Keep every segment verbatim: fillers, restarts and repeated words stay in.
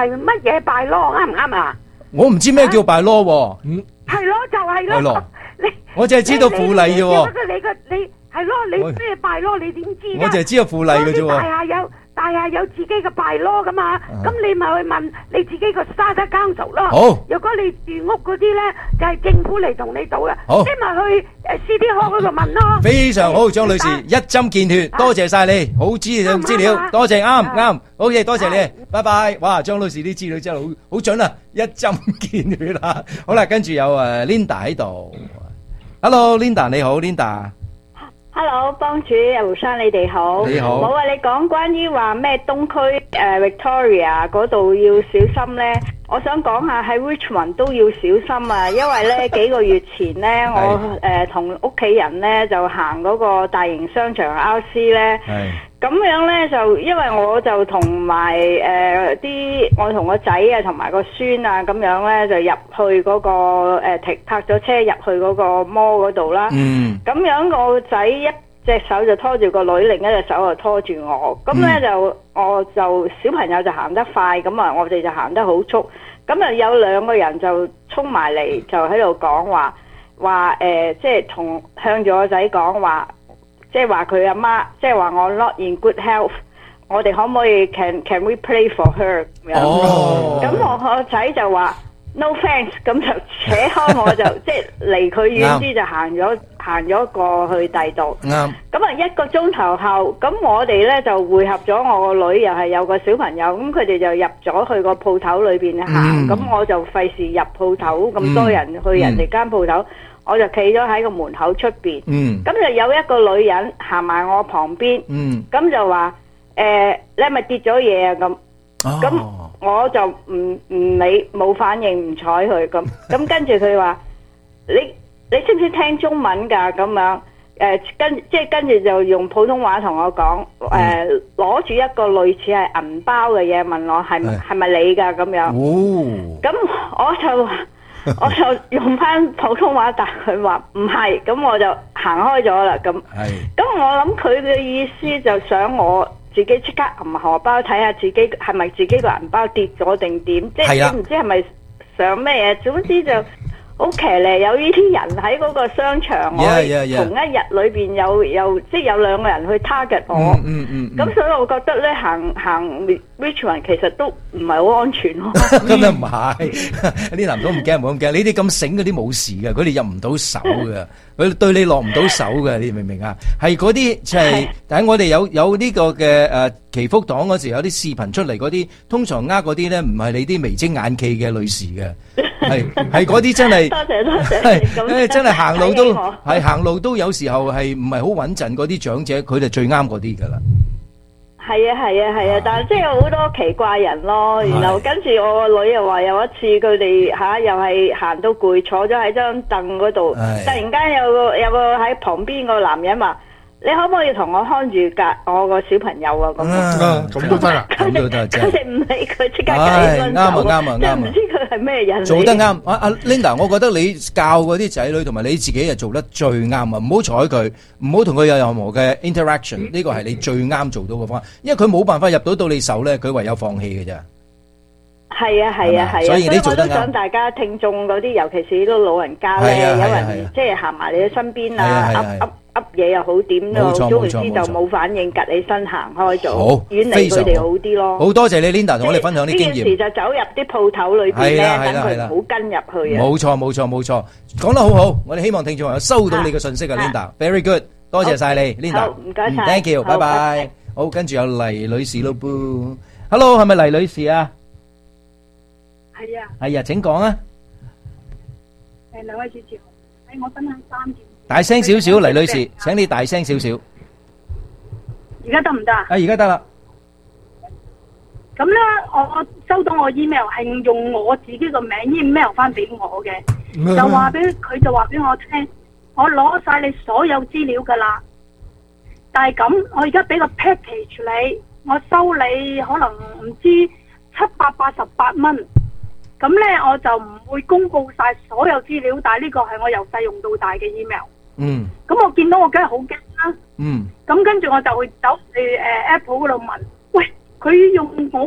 係乜嘢拜咯，啱唔啱啊？ 我唔知咩叫拜咯喎。嗯， 係咯，就係咯。 係咯。 你我淨係知道附例啫喎。 不過你個你係咯，你咩拜咯？你點知㗎？ 我淨係知道附例嘅啫喎。 大廈有大廈有自己嘅拜咯㗎嘛，咁你咪去問你自己個 Strata Council 咯。 好。 如果你住屋嗰啲咧，就係政府嚟同你賭嘅。 好。 你咪去誒 City Hall 嗰度問咯。 非常好，張女士，一針見血，多謝晒你，好資料資料，多謝啱啱，好嘅，多謝你，拜拜。哇，張女士啲資料真係好好準啊，一針見血啦。好啦，跟住有誒 Linda 喺度 ，Hello Linda 你好 Linda。 Hello， 幫主胡生你哋好。 你好。 冇啊，你講關於話咩東區誒 Victoria 嗰度要小心咧，我想講下喺 Richmond 都要小心啊，因為咧幾個月前咧，我誒同屋企人咧就行嗰個大型商場 R C 咧。係。咁樣咧就因為我就同埋誒啲我同個仔啊同埋個孫啊咁樣咧就入去嗰、個誒停泊咗車入去嗰個 mall 嗰度啦。嗯。咁樣我仔一隻手就拖住個女，另一隻手就拖住我。咁咧、嗯、就我就小朋友就行得快，咁啊我哋就行得好速。咁啊有兩個人就衝埋嚟，就喺度講話話誒，即係同向住我仔講話。即係話佢阿媽，即係話我 not in good health， 我哋可唔可以 can can we pray for her 咁樣？哦，咁我個仔就話 no thanks， 咁就扯開我就即係離佢遠啲就行咗行咗過去第度。啱。咁啊一個鐘頭後，咁我哋咧就匯合咗我個女，又係有個小朋友，咁佢哋就入咗去個鋪頭裏邊行，咁、嗯、我就費事入鋪頭咁多人、嗯、去人哋間鋪頭。我就企咗喺個門口出邊，咁、嗯、就有一個女人行埋我旁邊，咁、嗯、就話：誒、呃，你係咪跌咗嘢啊？咁，咁、哦、我就唔唔理，冇反應，唔睬佢咁。咁跟住佢話：你你識唔識聽中文㗎？咁樣誒、呃，跟即係跟住就用普通話同我講，誒攞住一個類似係銀包嘅嘢問我係係咪你㗎？咁樣，咁、哦、我就話。我就用翻普通話答佢話唔係，咁我就行開咗啦。咁，咁我諗佢嘅意思就想我自己即刻揞荷包睇下自己係咪自己個銀包跌咗定點，即係唔知係咪想咩嘢。總之就好騎呢，有呢啲人喺嗰個商場， yeah, yeah, yeah. 我同一日裏邊有有即係有兩個人去 target 我。咁、嗯嗯嗯、所以我覺得咧行行 Richmond 其實都唔係好安全咯。 咁又唔係，啲男都唔驚，唔好咁驚。呢啲咁醒嗰啲冇事嘅，佢哋入唔到手嘅，佢對你落唔到手嘅，你明唔明啊？係嗰啲就係、是，但係我哋有有呢個嘅誒祈福黨嗰時有啲視頻出嚟嗰啲，通常呃嗰啲咧唔係你啲眉精眼企嘅女士嘅。係係嗰啲真係，多謝多謝，係真係行路都係行路都有時候係唔係好穩陣嗰啲長者，佢哋最啱嗰啲噶啦。 係啊係啊係啊，但係即係好多奇怪人咯。然後跟住我個女又話有一次佢哋吓又係行到攰，坐咗喺張凳嗰度，突然間有個有個喺旁邊個男人話：你可唔可以同我看住隔我個小朋友啊？咁啊，咁都得啊，咁都得真係。 佢哋唔理佢，即刻起身走。啱啊啱啊啱啊！唔知佢係咩人。 做得啱，阿阿 Linda，我覺得你教嗰啲仔女同埋你自己係做得最啱啊！唔好睬佢，唔好同佢有任何嘅 interaction，呢個係你最啱做到嘅方法。因為佢冇辦法入到到你手咧，佢唯有放棄嘅啫。係啊係啊係啊，所以我都想大家聽眾嗰啲，尤其是啲老人家咧，有人即係行埋你嘅身邊啊，噏噏噏嘢又好點咯，總之就冇反應，趌起身行開咗，遠離佢哋好啲咯。 好多謝你 Linda 同我哋分享啲經驗。呢件事就走入啲鋪頭裏邊咧，等佢唔好跟入去啊。 冇錯冇錯冇錯，講得好好，我哋希望聽眾朋友收到你嘅信息啊 ，Linda，very good，多謝晒你 ，Linda， 唔該晒 ，thank you，拜拜。好，跟住有黎女士咯噃 ，Hello， 係咪黎女士啊？ 係啊， 係啊，請講啊。 誒，兩位主持，喺我分享三件。 大聲少少，黎女士，請你大聲少少。 而家得唔得啊？ 啊，而家得啦。 咁咧，我收到我 email 係用我自己個名 email 翻俾我嘅，就話俾佢就話俾我聽，我攞晒你所有資料噶啦。但係咁，我而家俾個 package 你，我收你可能唔知七百八十八蚊。咁咧我就唔會公布晒所有資料，但係呢個係我由細用到大嘅 email。嗯。咁我見到我梗係好驚啦。嗯。咁跟住我就會走去誒 Apple 嗰度問，喂，佢用我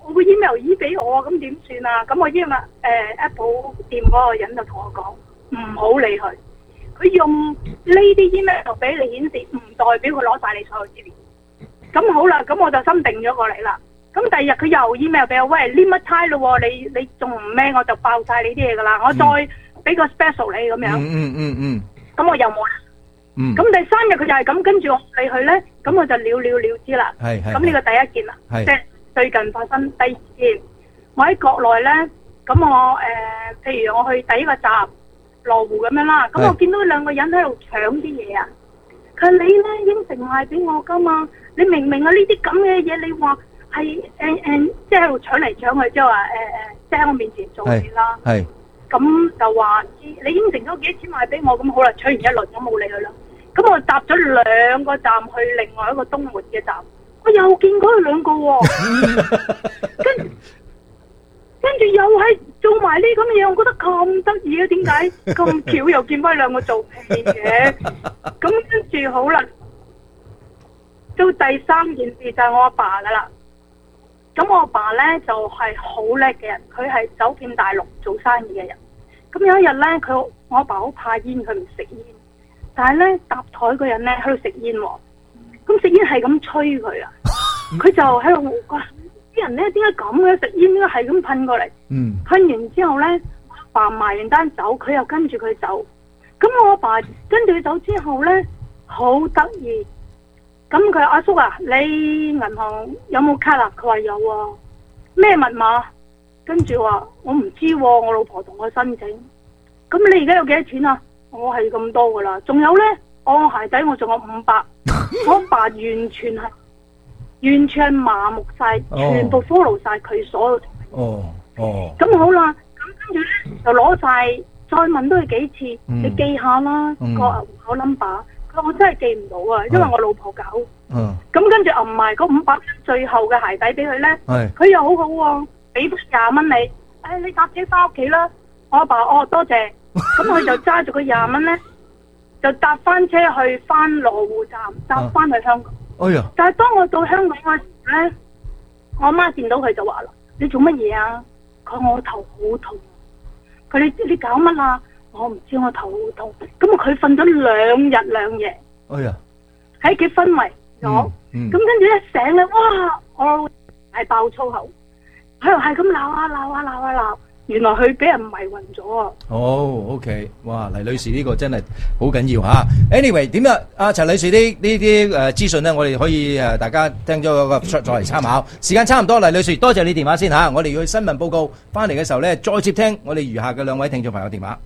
我個 email 已俾我，咁點算啊？咁我 email 誒 Apple 店嗰個人就同我講唔好理佢，佢用呢啲 email 俾你顯示，唔代表佢攞晒你所有資料。咁好啦，咁我就心定咗過嚟啦。咁第二日佢又 email 俾我，喂 limit time 咯，你你仲唔咩？我就爆晒你啲嘢噶啦，我再俾個 special 你咁樣。 嗯嗯嗯嗯。 咁我又冇啦。 嗯。 咁第三日佢就係咁跟住我理佢咧，咁我就了了了之啦。 係係。 咁呢個第一件啦， 係。 即係最近發生。第二件，我喺國內咧，咁我誒、呃，譬如我去第一個站羅湖咁樣啦，咁我見到兩個人喺度搶啲嘢啊。佢話你咧應承賣俾我噶嘛，你明明啊呢啲咁嘅嘢，你話係誒誒，即係喺度搶嚟搶去，即係話誒誒，即係喺我面前做嘢啦。係。咁就話你應承咗幾多錢賣俾我，咁好啦，搶完一輪我冇理佢啦。咁我搭咗兩個站去另外一個東門嘅站，我又見過佢兩個喎，跟跟住又係做埋呢咁嘅嘢，我覺得咁得意啊！點解咁巧又見翻兩個做戲嘅？咁跟住好啦，到第三件事就係我阿爸噶啦。咁我阿爸咧就係好叻嘅人，佢係走遍大陸做生意嘅人。咁有一日咧，佢我阿爸好怕煙，佢唔食煙。但係咧，搭台嗰人咧喺度食煙喎，咁食煙係咁吹佢啊，佢就喺度話啲人咧點解咁嘅食煙，點解係咁噴過嚟？嗯，噴完之後咧，我阿爸埋完單走，佢又跟住佢走。咁我阿爸跟住佢走之後咧，好得意。咁佢阿叔啊，你銀行有冇卡啊？佢話有啊。咩密碼？跟住話我唔知喎，我老婆同我申請。咁你而家有幾多錢啊？我係咁多噶啦，仲有咧，我鞋仔我仲有五百，我阿爸完全係完全係麻木晒，全部 follow 晒佢所有。哦哦。咁好啦，咁跟住咧就攞晒，再問多佢幾次，嗯、你記下啦、嗯、個戶口 number。佢話我真係記唔到啊，因為我老婆搞。嗯。咁跟住揞埋嗰五百蚊最後嘅鞋底俾佢咧，佢又好好、啊、喎，俾廿蚊你，誒、哎、你搭車翻屋企啦。我阿爸哦多謝。咁佢就揸住個廿蚊咧，就搭翻車去翻羅湖站，搭翻去香港。哎呀！但係當我到香港嗰時咧，我阿媽見到佢就話啦：你做乜嘢啊？佢話我頭好痛。佢你你搞乜啊？我唔知，我頭好痛。咁佢瞓咗兩日兩夜。哎呀！喺屋企昏迷咗。咁、嗯嗯、跟住一醒咧，哇！我係爆粗口，佢又係咁鬧啊鬧啊鬧啊鬧。原來佢俾人迷暈咗啊！哦 ，OK，哇，黎女士呢個真係好緊要吓。Anyway，點啊？阿陳女士呢呢啲誒資訊咧，我哋可以誒大家聽咗個再嚟參考。時間差唔多，黎女士，多謝你電話先吓。我哋要去新聞報告，翻嚟嘅時候咧，再接聽我哋餘下嘅兩位聽眾朋友電話。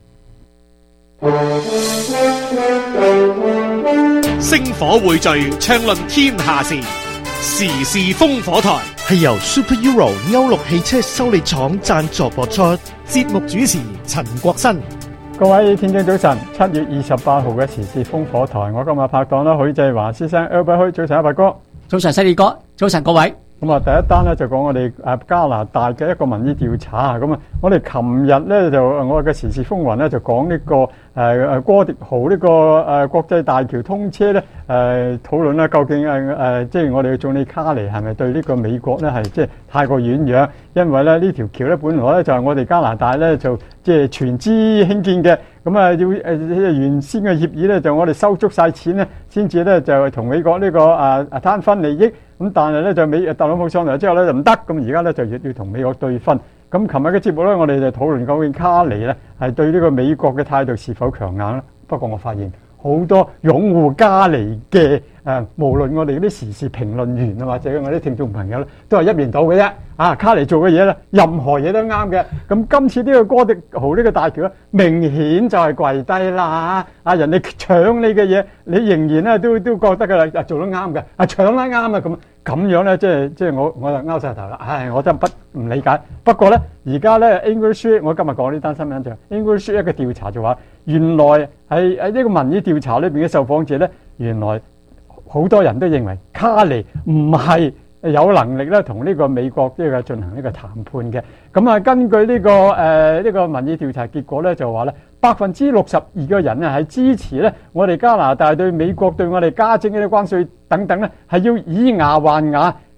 星火匯聚，暢論天下事，時事烽火台。係由 Super Euro 歐陸汽車修理廠贊助播出，節目主持陳國新。 各位聽眾早晨，七月二十八號嘅時事烽火台，我今日拍檔啦，許繼華先生 Albert 許，早晨阿伯哥， 早晨犀利哥，早晨各位。 咁啊，第一單咧就講我哋誒加拿大嘅一個民意調查啊，咁啊，我哋琴日咧就我嘅時事風雲咧就講呢、這個誒誒、呃、哥迪豪呢、這個誒、呃、國際大橋通車咧誒、呃、討論咧究竟誒誒、呃、即係我哋嘅總理卡尼係咪對呢個美國咧係即係太過軟弱？因為咧呢條橋咧本來咧就係我哋加拿大咧就即係全資興建嘅，咁啊要誒、呃、原先嘅協議咧就我哋收足晒錢咧，先至咧就同美國呢、這個誒誒攤分利益。咁但係咧就美特朗普上嚟之後咧就唔得，咁而家咧就要要同美國對分。咁琴日嘅節目咧，我哋就討論究竟卡尼咧係對呢個美國嘅態度是否強硬咧？不過我發現好多擁護卡尼嘅誒，無論我哋嗰啲時事評論員啊，或者我啲聽眾朋友咧，都係一面倒嘅啫。啊，卡尼做嘅嘢咧，任何嘢都啱嘅。咁今次呢個哥迪豪呢個大橋咧，明顯就係跪低啦。啊，人哋搶你嘅嘢，你仍然咧都都覺得㗎啦，做得啱嘅。啊，搶得啱啊咁。咁樣咧，即係即係我我就拗晒頭啦！唉，我真係不唔理解。不過咧，而家咧 English， 我今日講呢單新聞就 English 一個調查就話，原來係喺呢個民意調查裏邊嘅受訪者咧，原來好多人都認為卡尼唔係有能力咧同呢個美國呢個進行呢個談判嘅。咁啊，根據呢、這個誒呢、呃這個民意調查結果咧，就話咧百分之六十二嘅人啊係支持咧我哋加拿大對美國對我哋加徵呢啲關稅等等咧係要以牙還牙，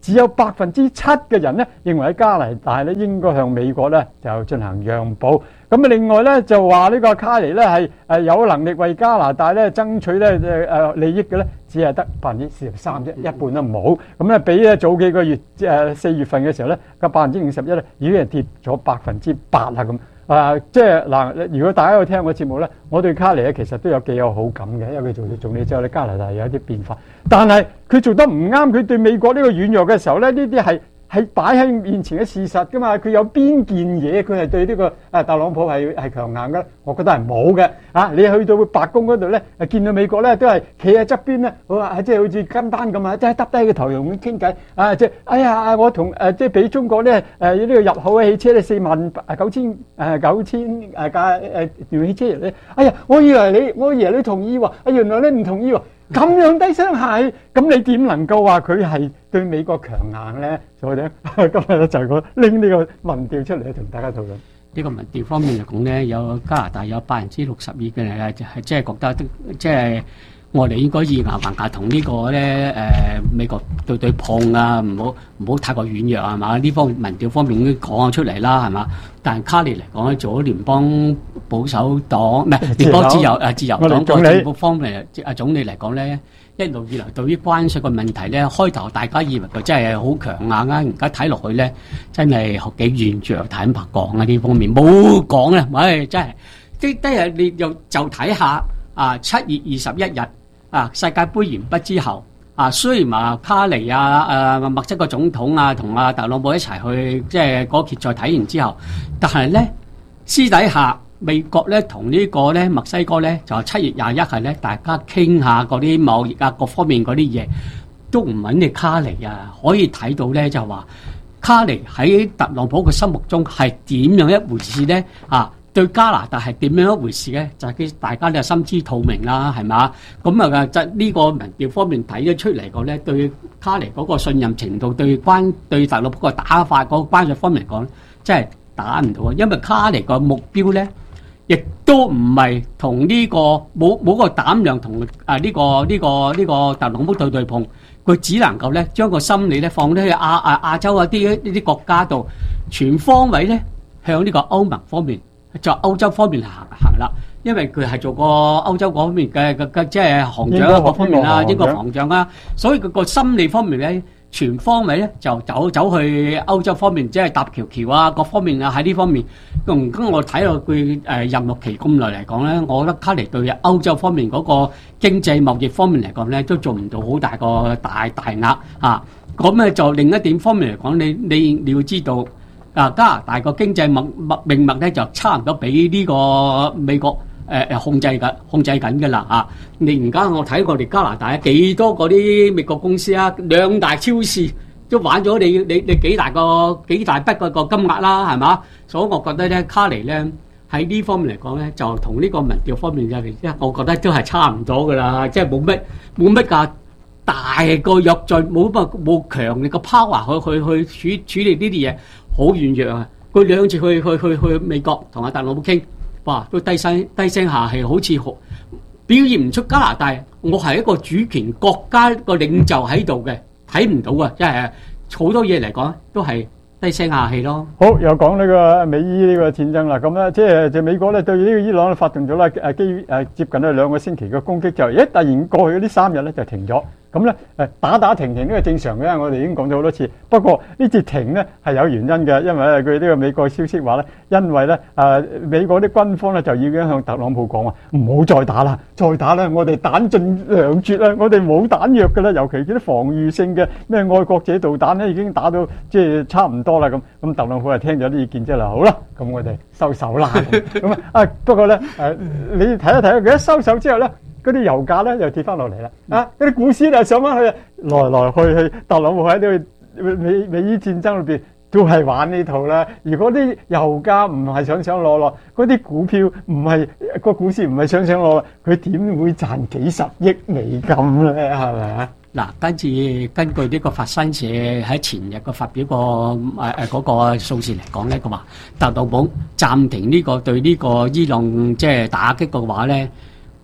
只有百分之七嘅人咧認為喺加拿大咧應該向美國咧就進行讓步。咁啊，另外咧就話呢個卡尼咧係誒有能力為加拿大咧爭取咧誒誒利益嘅咧，只係得百分之四十三啫，一半都冇。咁咧比咧早幾個月誒四月份嘅時候咧，個百分之五十一咧已經係跌咗百分之八啦咁。啊，即係嗱，如果大家有聽我節目咧，我對卡尼咧其實都有幾有好感嘅，因為佢做咗總理之後咧，加拿大有一啲變化。但係佢做得唔啱，佢對美國呢個軟弱嘅時候咧，呢啲係係擺喺面前嘅事實噶嘛。佢有邊件嘢佢係對呢個啊特朗普係係強硬嘅？我覺得係冇嘅。啊，你去到白宮嗰度咧，誒見到美國咧都係企喺側邊咧，好啊，即係好似跟單咁啊，即係耷低個頭同佢傾偈啊，即係哎呀，我同誒即係俾中國咧誒呢個入口嘅汽車咧四萬九千誒九千誒架誒電汽車咧，哎呀，我以為你我以為你同意喎，啊原來你唔同意喎。咁樣低聲下氣，咁你點能夠話佢係對美國強硬咧？所以咧，今日咧就係我拎呢個民調出嚟同大家討論。 呢個民調方面嚟講咧，有加拿大有百分之六十二嘅人係即係覺得，即係我哋應該以牙還牙同呢個咧誒美國對對碰啊，唔好唔好太過軟弱係嘛？呢方民調方面已經講咗出嚟啦係嘛？但係卡尼嚟講咧，做咗聯邦保守黨唔係聯邦自由誒自由黨個政府方面啊總理嚟講咧，一路以來對於關稅嘅問題咧，開頭大家以為佢真係好強硬啊，而家睇落去咧，真係幾軟弱，坦白講啊呢方面冇講啦，唉真係即係你又就睇下啊七月二十一日啊世界盃完畢之後啊，雖然話卡尼啊誒墨西哥總統啊同阿特朗普一齊去即係嗰決賽睇完之後，但係咧私底下美國咧同呢個咧墨西哥咧就七月廿一日咧大家傾下嗰啲貿易啊各方面嗰啲嘢都唔揾你卡尼啊，可以睇到咧就話卡尼喺特朗普嘅心目中係點樣一回事咧啊？對加拿大係點樣一回事咧？就係大家都心知肚明啦，係嘛？咁啊，就呢個民調方面睇咗出嚟講咧，對卡尼嗰個信任程度，對關對特朗普個打法嗰個關稅方面嚟講，真係打唔到啊！因為卡尼個目標咧，亦都唔係同呢個冇冇個膽量同啊呢個呢個呢個特朗普對對碰，佢只能夠咧將個心理咧放喺亞啊亞洲啊啲呢啲國家度，全方位咧向呢個歐盟方面。就歐洲方面行行啦，因為佢係做過歐洲嗰方面嘅嘅嘅即係行長啊，各方面啦，英國行長啊，所以佢個心理方面咧，全方位咧就走走去歐洲方面，即係搭橋橋啊，各方面啊喺呢方面。咁咁我睇落佢誒任落期咁耐嚟講咧，我覺得卡尼對歐洲方面嗰個經濟貿易方面嚟講咧，都做唔到好大個大大額啊。咁咧就另一點方面嚟講，你你你要知道。啊！加拿大個經濟脈脈命脈咧就差唔多俾呢個美國誒誒控制緊控制緊嘅啦啊！你而家我睇過我哋加拿大幾多嗰啲美國公司啊，兩大超市都玩咗你你你幾大個幾大筆個個金額啦，係嘛？所以我覺得咧，卡尼咧喺呢方面嚟講咧，就同呢個民調方面嘅，即係我覺得都係差唔多噶啦，即係冇乜冇乜㗎大個弱在冇乜冇強烈個 power 去去去處處理呢啲嘢。好軟弱啊！佢兩次去去去去美國同阿特朗普傾，哇，都低聲低聲下氣，好似好表現唔出加拿大，我係一個主權國家個領袖喺度嘅，睇唔到啊！即係好多嘢嚟講都係低聲下氣咯。 好，又講呢個美伊呢個戰爭啦，咁咧即係就美國咧對呢個伊朗咧發動咗啦誒基誒接近咧兩個星期嘅攻擊之後，一突然過去嗰啲三日咧就停咗。咁咧誒打打停停呢個正常嘅，我哋已經講咗好多次。不過呢次停咧係有原因嘅，因為咧佢呢個美國消息話咧，因為咧誒美國啲軍方咧就已經向特朗普講話唔好再打啦，再打咧我哋彈盡糧絕啦，我哋冇彈藥㗎啦，尤其啲防禦性嘅咩愛國者導彈咧已經打到即係差唔多啦咁。咁特朗普係聽咗啲意見之後啦，好啦，咁我哋收手啦。咁啊不過咧誒你睇一睇佢一收手之後咧。嗰啲油價咧又跌翻落嚟啦，啊！嗰啲股市又上翻去，來來去去，特朗普喺呢個美美伊戰爭裏邊都係玩呢套啦。如果啲油價唔係上上落落，嗰啲股票唔係個股市唔係上上落落，佢點會賺幾十億美金咧？係咪啊？ 嗱，跟住根據呢個法新社喺前日個發表個誒誒嗰個數字嚟講咧，佢話特朗普暫停呢個對呢個伊朗即係打擊嘅話咧。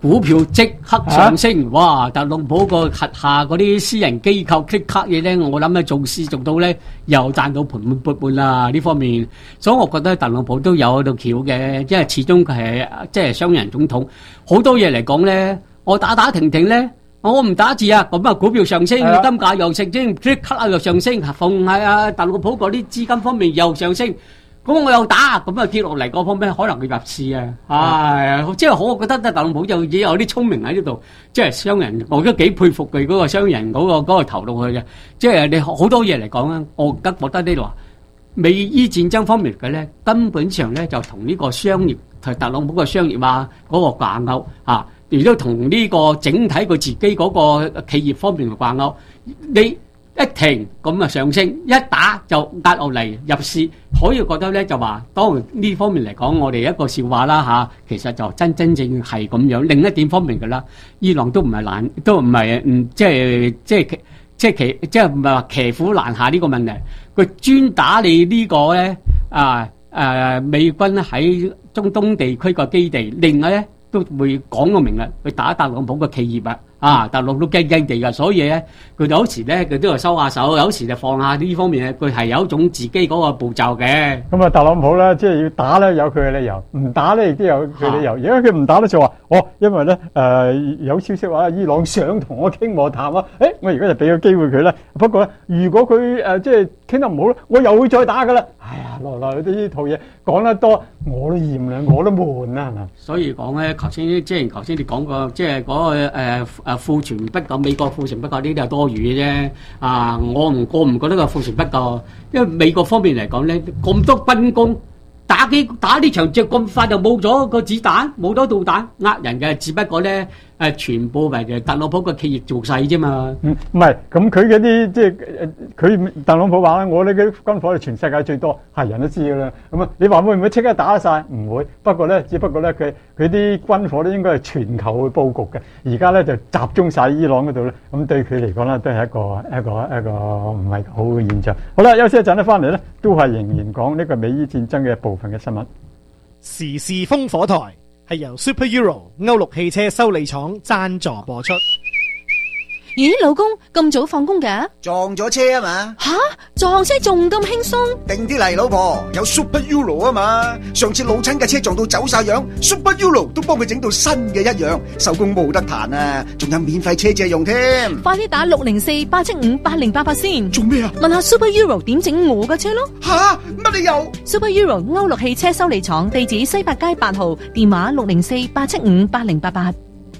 股票即刻上升，哇！特朗普個轄下嗰啲私人機構即刻嘢咧，我諗咧做事做到咧又賺到盆滿缽滿啦呢方面，所以我覺得特朗普都有喺度橋嘅，因為始終佢係即係商人總統，好多嘢嚟講咧，我打打停停咧。我唔打字啊，咁啊股票上升，金價又上升，即刻啊又上升，逢係啊特朗普嗰啲資金方面又上升，咁我又打，咁啊跌落嚟嗰方面可能佢入市啊，係即係我覺得特朗普就已有啲聰明喺呢度，即係商人，我都幾佩服佢嗰個商人嗰個嗰個頭腦去嘅，即係你好多嘢嚟講啊，我而家覺得呢度話美伊戰爭方面嘅咧，根本上咧就同呢個商業同特朗普嘅商業啊嗰個掛鈎啊。亦都同呢個整體佢自己嗰個企業方面嘅掛鈎，你一停咁啊上升，一打就壓落嚟入市，可以覺得咧就話，當然呢方面嚟講，我哋一個笑話啦嚇，其實就真真正係咁樣。另一點方面嘅啦，伊朗都唔係難，都唔係嗯，即係即係即係騎即係唔係話騎虎難下呢個問題，佢專打你呢個咧啊誒美軍喺中東地區個基地，另外咧。都會講到明啦，去打特朗普嘅企業啊，啊，特朗普驚驚地㗎，所以咧，佢有時咧，佢都係收下手，有時就放下呢方面咧，佢係有一種自己嗰個步驟嘅。咁啊，特朗普咧，即係要打咧，有佢嘅理由；唔打咧，亦都有佢理由。而家佢唔打咧，就話哦，因為咧誒、呃、有消息話伊朗想同我傾和談啊，誒，我而家就俾個機會佢啦。不過咧，如果佢誒、呃、即係傾得唔好咧，我又會再打㗎啦。哎呀，來來呢套嘢講得多，我都厭啦，我都悶啦，係嘛？所以講咧，頭先即係頭先你講過，即係嗰個誒誒庫存不夠，美國庫存不夠呢啲係多餘嘅啫。啊，我唔我唔覺得個庫存不夠，因為美國方面嚟講咧，咁多軍工打機打呢場仗咁快就冇咗個子彈，冇咗導彈，呃人嘅，只不過咧。誒全部係特朗普個企業做勢啫嘛。嗯，唔係，咁佢嗰啲即係佢特朗普話咧，我哋嘅軍火係全世界最多，係人都知㗎啦。咁啊，你話會唔會即刻打得晒？唔會。不過咧，只不過咧，佢佢啲軍火咧應該係全球去佈局嘅。而家咧就集中晒伊朗嗰度咧，咁對佢嚟講咧都係一個一個一個唔係好嘅現象。好啦，休息一陣咧，翻嚟咧都係仍然講呢個美伊戰爭嘅部分嘅新聞。 時事風火台。係由 Super Euro 歐陸汽車修理廠贊助播出。 咦，老公咁早放工㗎？ 撞咗車啊嘛！ 吓，撞車仲咁輕鬆？ 定啲嚟，老婆，有 Super Euro 啊嘛！上次老親嘅車撞到走晒樣 ，Super Euro 都幫佢整到新嘅一樣，手工冇得彈啊！仲有免費車借用添。 快啲打六零四八七五八零八八先。 做咩啊？ 問下 Super Euro 點整我嘅車咯。 吓，乜你又 ？Super Euro 歐陸汽車修理廠，地址西八街八號，電話六零四八七五八零八八。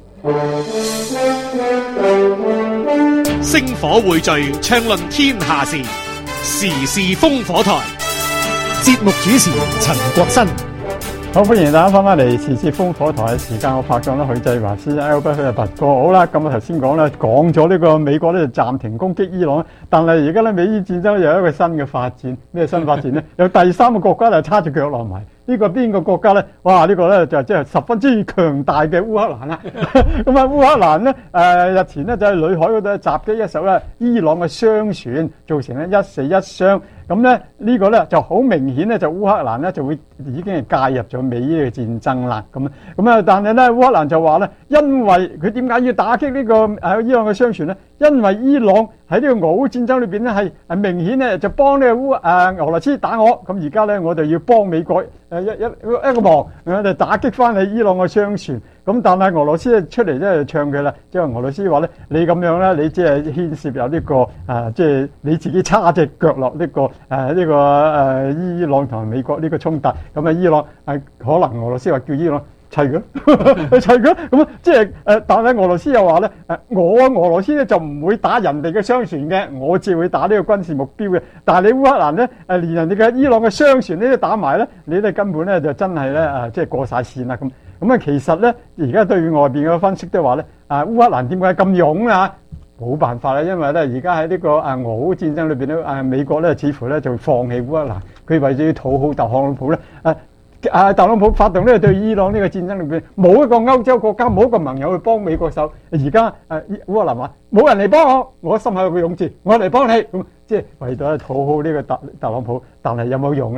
星火匯聚，暢論天下事，時事風火台。節目主持陳國新。 好，歡迎大家翻返嚟時事風火台嘅時間，我拍檔啦許繼華先生 Albert 佢係拔哥。好啦，咁我頭先講咧，講咗呢個美國咧就暫停攻擊伊朗，但係而家咧美伊戰爭又有一個新嘅發展，咩新發展咧？有第三個國家就叉住腳落埋。呢個邊個國家咧？哇！呢個咧就即係十分之強大嘅烏克蘭啦。咁啊，烏克蘭咧誒日前咧就喺裏海嗰度襲擊一艘咧伊朗嘅商船，造成咧一死一傷。咁咧呢個咧就好明顯咧，就烏克蘭咧就會已經係介入咗美伊嘅戰爭啦。咁啊咁啊，但係咧烏克蘭就話咧，因為佢點解要打擊呢個誒伊朗嘅商船咧？因為伊朗喺呢個俄烏戰爭裏邊咧係係明顯咧就幫呢個烏誒俄羅斯打我，咁而家咧我就要幫美國誒一一一個忙，我就打擊翻你伊朗嘅商船。咁但係俄羅斯咧出嚟咧就唱佢啦，即係俄羅斯話咧，你咁樣咧，你即係牽涉有呢個誒，即係你自己叉隻腳落呢個誒呢個誒伊朗同美國呢個衝突。咁啊伊朗誒可能俄羅斯話叫伊朗齊嘅，齊嘅咁即係誒，但係俄羅斯又話咧誒，我俄羅斯咧就唔會打人哋嘅商船嘅，我只會打呢個軍事目標嘅。但係你烏克蘭咧誒，連人哋嘅伊朗嘅商船呢都打埋咧，你哋根本咧就真係咧誒，即係過晒線啦咁。咁啊，其實咧而家對外邊嘅分析都話咧，啊烏克蘭點解咁勇啊？冇辦法啦，因為咧而家喺呢個啊俄烏戰爭裏邊咧，啊美國咧似乎咧就放棄烏克蘭，佢為咗要討好特朗普咧啊。啊！特朗普發動呢個對伊朗呢個戰爭裏邊，冇一個歐洲國家，冇一個盟友去幫美國手。而家誒烏克蘭話冇人嚟幫我，我心口有個勇字，我嚟幫你。咁即係為咗討好呢個特特朗普，但係有冇用咧？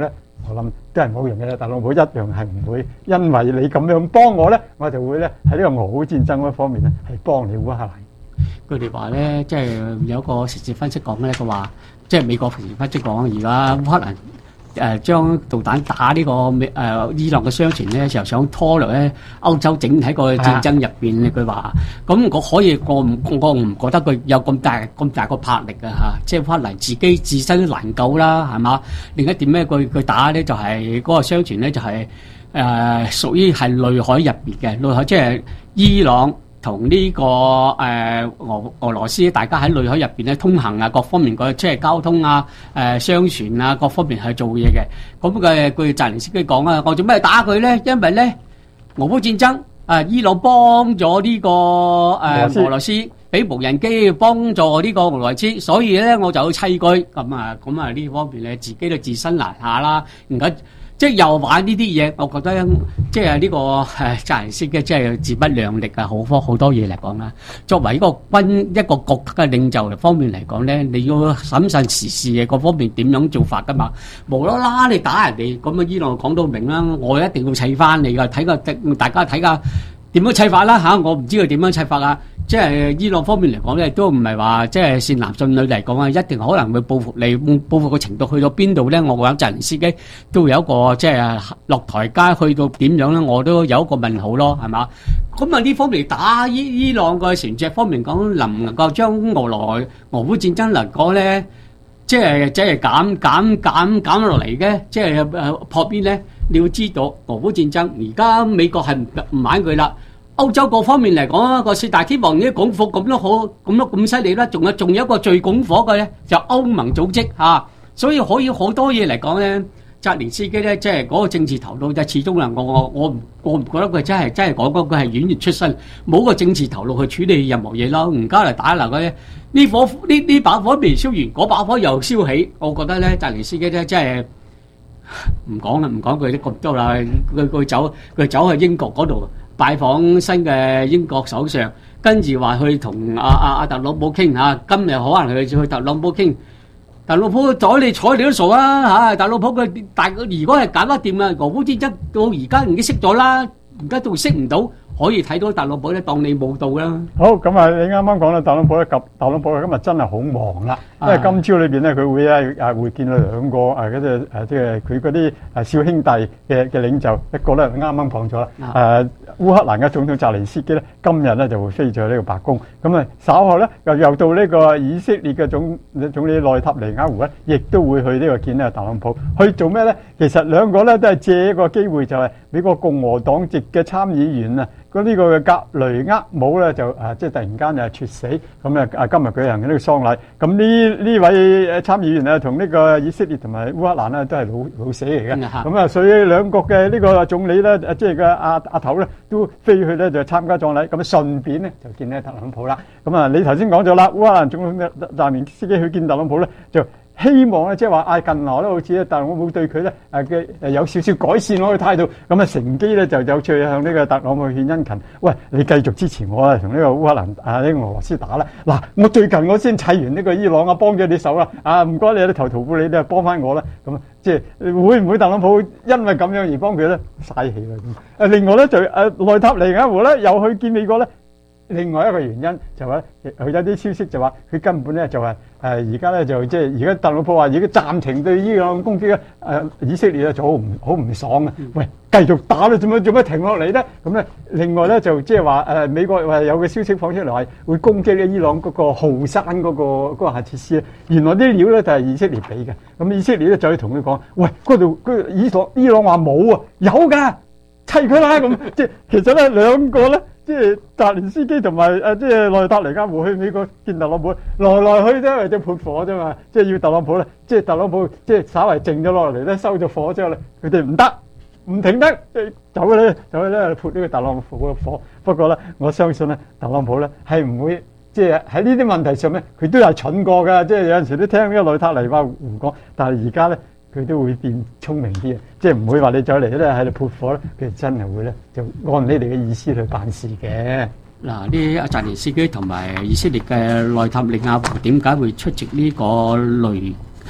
我諗都係冇用嘅。特朗普一樣係唔會因為你咁樣幫我咧，我就會咧喺呢個俄烏戰爭嗰方面咧係幫你烏克蘭。 佢哋話咧，即係有一個時事分析講咧，佢話即係美國時事分析講，而家烏克蘭誒將導彈打呢個美誒伊朗嘅商船咧，就想拖落咧歐洲整體個戰爭入邊。佢話咁我可以，我唔我唔覺得佢有咁大咁大個魄力啊嚇！即係烏克蘭自己自身都難救啦，係嘛？另一點咧，佢佢打咧就係嗰個商船咧，就係誒屬於係內海入邊嘅內海，即係伊朗同呢個誒俄俄羅斯，大家喺內海入邊咧通行啊，各方面個即係交通啊、誒商船啊，各方面係做嘢嘅。咁嘅據澤連斯基講啊，我做咩打佢咧？因為咧俄烏戰爭啊，伊朗幫咗呢個誒俄羅斯，俾無人機幫助呢個俄羅斯，所以咧我就要砌佢。咁啊咁啊呢方面咧自己都自身難下啦。而家即係又玩呢啲嘢，我覺得即係呢個誒澤連斯基即係自不量力啊！好多好多嘢嚟講啦。作為一個軍一個國家嘅領袖方面嚟講咧，你要審慎時事嘅各方面點樣做法噶嘛？無啦啦你打人哋，咁啊伊朗講到明啦，我一定要砌翻你噶，睇個大家睇下點樣砌法啦嚇！我唔知佢點樣砌法啊！即係伊朗方面嚟講咧，都唔係話即係善男信女嚟講啊，一定可能會報復你，報復嘅程度去到邊度咧？我講澤連斯基都有一個即係落台階，去到點樣咧？我都有一個問號咯，係嘛？咁啊呢方面打伊伊朗嘅船隻方面講，能唔能夠將俄羅俄烏戰爭嚟講咧，即係即係減減減減落嚟嘅，即係誒破邊咧？你要知道俄烏戰爭而家美國係唔唔玩佢啦。歐洲各方面嚟講，個四大天王已經拱火咁都好，咁都咁犀利啦。仲有仲有一個最拱火嘅咧，就歐盟組織嚇、啊，所以可以好多嘢嚟講咧。澤連斯基咧，即係嗰個政治頭腦，就始終係我我我唔我唔覺得佢真係真係講講佢係演員出身，冇個政治頭腦去處理任何嘢咯。而家嚟打嗱嗰啲呢火呢呢把火未燒完，嗰把火又燒起，我覺得咧澤連斯基咧真係唔講啦，唔講佢啲咁多啦。佢佢走佢走去英國嗰度拜訪新嘅英國首相，跟住話去同阿阿阿特朗普傾嚇，今日可能去去特朗普傾。特朗普睬你睬你都傻啦嚇！特朗普佢大如果係搞得掂啊，俄烏戰爭到而家已經識咗啦，而家仲識唔到，可以睇到特朗普咧當你冇到啦。 好，咁啊，你啱啱講啦，特朗普咧，特朗普今日真係好忙啦，因為今朝裏邊咧，佢會咧啊會見到兩個誒嗰啲誒即係佢嗰啲誒小兄弟嘅嘅領袖，一個咧啱啱講咗啦，誒烏克蘭嘅總統澤連斯基咧，今日咧就會飛咗去呢個白宮，咁啊稍後咧又又到呢個以色列嘅總總理內塔尼亞胡咧，亦都會去呢個見呢個特朗普，去做咩咧？其實兩個咧都係借一個機會，就係美國共和黨籍嘅參議員啊。咁呢個嘅格雷厄姆咧就啊，即係突然間就猝死，咁啊啊今日舉行嘅呢個喪禮。咁呢呢位誒參議員啊，同呢個以色列同埋烏克蘭咧都係老老死嚟嘅。咁啊，所以兩國嘅呢個總理咧，即係個阿阿頭咧，都飛去咧就參加葬禮。咁啊順便咧就見呢特朗普啦。咁啊，你頭先講咗啦，烏克蘭總統澤連斯基去見特朗普咧，就希望咧，即係話啊，近來咧好似咧，特朗普對佢咧誒嘅誒有少少改善我嘅態度，咁啊乘機咧就有趣向呢個特朗普獻殷勤。喂，你繼續支持我啊，同呢個烏克蘭啊呢個俄羅斯打啦。嗱，我最近我先砌完呢個伊朗啊，幫咗你手啦。啊，唔該你，你投桃報李，你幫翻我啦。咁即係會唔會特朗普因為咁樣而幫佢咧？嘥氣啦咁。誒，另外咧就誒內塔尼亞胡咧又去見美國咧。另外一個原因就話，佢有啲消息就話，佢根本咧就係誒而家咧就即係而家特朗普話，而家暫停對伊朗攻擊咧，誒以色列咧就好唔好唔爽啊！喂，繼續打啦，做乜做乜停落嚟咧？咁咧，另外咧就即係話誒美國話有個消息放出嚟話會攻擊咧伊朗嗰個浩山嗰個嗰個核設施咧，原來啲料咧就係以色列俾嘅。咁以色列咧就去同佢講，喂，嗰度嗰伊朗伊朗話冇啊，有㗎，砌佢啦咁。即係其實咧兩個咧。即係澤連斯基同埋誒，即係內塔尼亞胡去美國見特朗普，來來去都係隻潑火啫嘛。即係要特朗普咧，即係特朗普即係稍為靜咗落嚟咧，收咗火之後咧，佢哋唔得，唔停得，走咧走咧潑呢個特朗普嘅火。不過咧，我相信咧，特朗普咧係唔會即係喺呢啲問題上咧，佢都係蠢過㗎。即係有陣時都聽呢個內塔尼亞胡講，但係而家咧。佢都會變聰明啲啊！即係唔會話你再嚟咧喺度潑火咧，佢真係會咧就按你哋嘅意思去辦事嘅。 嗱，呢阿澤連斯基同埋以色列嘅內塔尼亞胡點解會出席呢個雷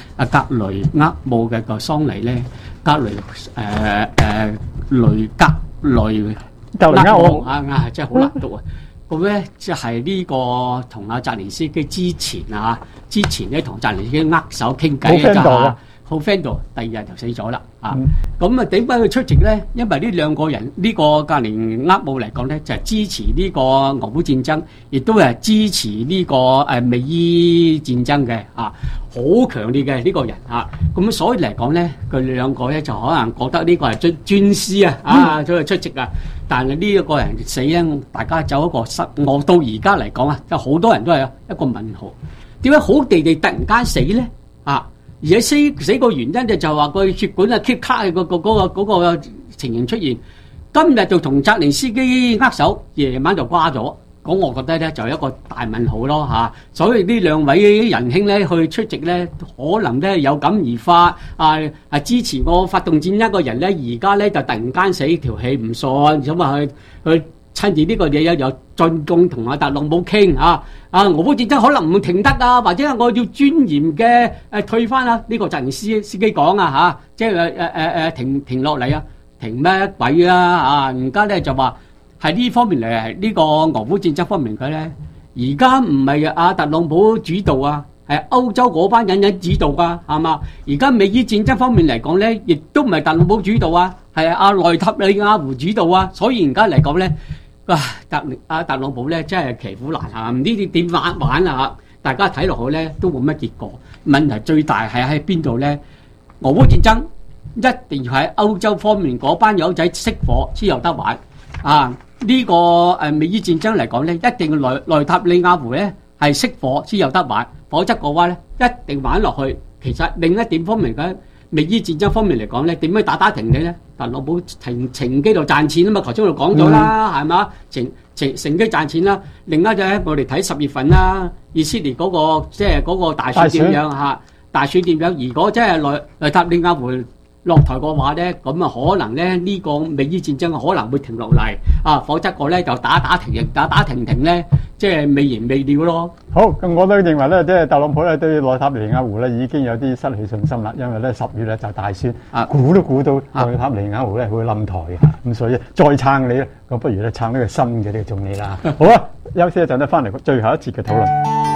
阿格雷厄姆嘅個喪禮咧，格雷誒誒雷格雷格雷厄姆啊啊，真係好難讀啊！咁咧即係呢個同阿澤連斯基之前啊，之前咧同澤連斯基握手傾偈嘅咋。好 friend 到，第二日就死咗啦啊！咁啊點解佢出席咧？因為呢兩個人呢、呢個格連厄姆嚟講咧，就係、是、支持呢個俄烏戰爭，亦都係支持呢、呢個誒美伊戰爭嘅啊，好強烈嘅呢個人啊！咁所以嚟講咧，佢兩個咧就可能覺得呢個係尊尊師啊啊，所以出席啊！但係呢一個人死咧，大家走一個失，我到而家嚟講啊，有好多人都係一個問號，點解好地地突然間死咧啊？而且死死個原因就就話個血管啊 keep 卡嘅個個嗰個嗰個情形出現，今日就同澤連斯基握手，夜晚就瓜咗，咁我覺得咧就一個大問號咯嚇。所以呢兩位仁兄咧去出席咧，可能咧有感而發啊啊支持我發動戰爭個人咧，而家咧就突然間死條氣唔順，咁啊去去。趁住呢個嘢有有進攻同阿特朗普傾啊啊俄烏戰爭可能唔停得啊，或者我要尊嚴嘅誒退翻啊，呢個就係司司機講啊嚇，即係誒誒誒誒停停落嚟啊，停咩鬼啊啊！而家咧就話係呢方面嚟係呢個俄烏戰爭方面佢咧，而家唔係阿特朗普主導啊，係歐洲嗰班人人主導噶係嘛？而家美伊戰爭方面嚟講咧，亦都唔係特朗普主導啊，係阿內塔尼亞胡主導啊，所以而家嚟講咧。啊，特阿特朗普咧真係騎虎難下，唔知點玩玩啊！大家睇落去咧都冇乜結果。問題最大係喺邊度咧？俄烏戰爭一定要喺歐洲方面嗰班友仔熄火先有得玩啊！呢、這個誒美伊戰爭嚟講咧，一定要內內塔尼亞胡咧係熄火先有得玩，否則嘅話咧一定玩落去。其實另一點方面嘅美伊戰爭方面嚟講咧，點樣打打停嘅咧？特朗普停停機度賺錢啊嘛，頭先我講咗啦，係嘛？乘乘乘機賺錢啦。另一隻咧，我哋睇十月份啦，以色列嗰個即係嗰個大選點樣嚇？大選點樣？如果真係內內塔尼亞胡落台嘅話咧，咁啊可能咧呢個美伊戰爭可能會停落嚟啊，否則個咧就打打停停打打停停咧，即係未完未了咯。 好，咁我都認為咧，即係特朗普咧對內塔尼亞胡咧已經有啲失去信心啦，因為咧十月咧就大選，估都估到內塔尼亞胡咧會冧台嘅，咁所以再撐你咧，咁不如咧撐呢個新嘅呢個總理啦。好啊，休息一陣咧，翻嚟最後一節嘅討論。